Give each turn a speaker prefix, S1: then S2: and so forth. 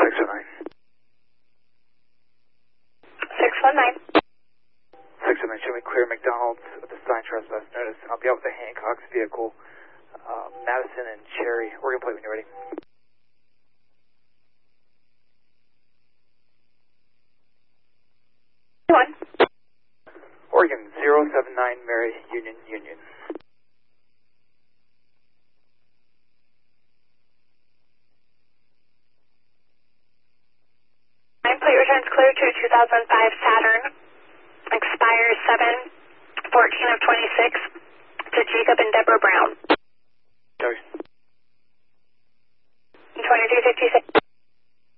S1: 609.
S2: 619.
S1: 609, show me clear McDonald's with the sign trespass notice. I'll be out with the Hancock's vehicle, Madison and Cherry. We're going to play when you're ready.
S2: One.
S1: Oregon 079 Mary Union Union.
S2: Plate returns clear to 2005 Saturn. Expires 7/14 of 26 to Jacob and Deborah Brown.
S1: Sorry.
S2: 2256.